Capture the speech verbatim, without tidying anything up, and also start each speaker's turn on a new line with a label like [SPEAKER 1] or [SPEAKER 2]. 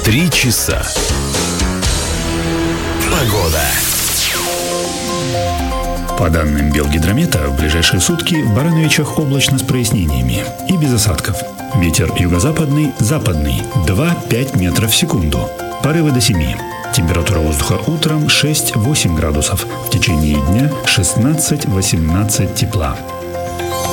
[SPEAKER 1] Три часа. Погода.
[SPEAKER 2] По данным Белгидромета, в ближайшие сутки в Барановичах облачно с прояснениями и без осадков. Ветер юго-западный, западный два-пять метров в секунду. Порывы до семи. Температура воздуха утром шесть-восемь градусов. В течение дня шестнадцать-восемнадцать тепла.